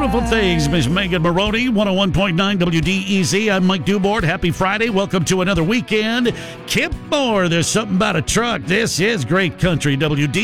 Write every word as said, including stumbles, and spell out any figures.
beautiful things, Miss Megan Maroney, one oh one point nine W D E Z. I'm Mike Dubord. Happy Friday. Welcome to another weekend. Kip Moore, there's something about a truck. This is great country, W D